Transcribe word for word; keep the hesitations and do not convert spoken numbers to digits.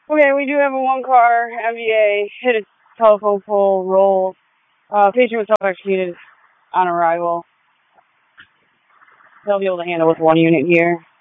Okay, we do have a one-car M V A, hit a telephone pole, roll. Uh, patient was self-executed on arrival. They'll be able to handle with one unit here.